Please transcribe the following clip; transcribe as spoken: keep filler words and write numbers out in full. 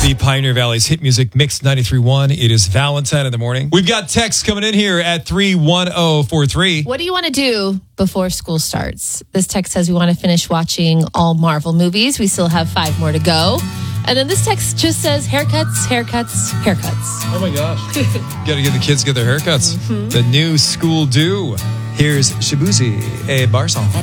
the Pioneer Valley's hit music mix ninety-three point one. It is Valentine in the morning. We've got texts coming in here at three one zero four three. What do you want to do before school starts? This text says we want to finish watching all Marvel movies. We still have five more to go. And then this text just says haircuts, haircuts, haircuts. Oh my gosh. Gotta get the kids get their haircuts. Mm-hmm. The new school do. Here's Shabuzi, a bar song.